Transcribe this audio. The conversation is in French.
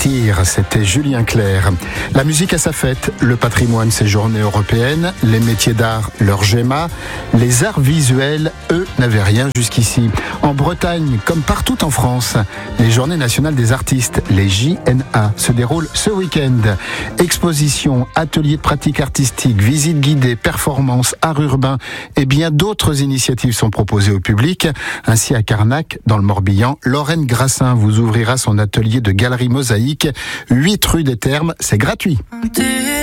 Partir, c'était Julien Clerc. La musique a sa fête, le patrimoine ses journées européennes, les métiers d'art leur GEMA, les arts visuels, eux, n'avaient rien jusqu'ici. En Bretagne, comme partout en France, les Journées nationales des artistes, les JNA, se déroulent ce week-end. Expositions, ateliers de pratique artistique, visites guidées, performances, art urbain et bien d'autres initiatives sont proposées au public. Ainsi à Carnac, dans le Morbihan, Lorraine Grassin vous ouvrira son atelier de galerie mosaïque, 8 rue des Thermes, c'est gratuit.